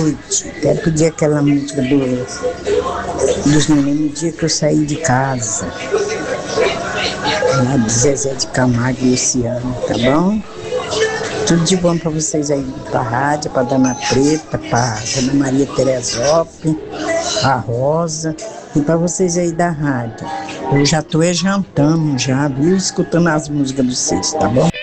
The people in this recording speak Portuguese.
noite. Quero pedir aquela música dos meninos no dia que eu saí de casa. Lá de Zezé de Camargo e Luciano, tá bom? Tudo de bom pra vocês aí, pra rádio, pra Dona Preta, pra Dona Maria Teresópolis, a Rosa e pra vocês aí da rádio. Eu já tô jantando já, viu? Escutando as músicas de vocês, tá bom?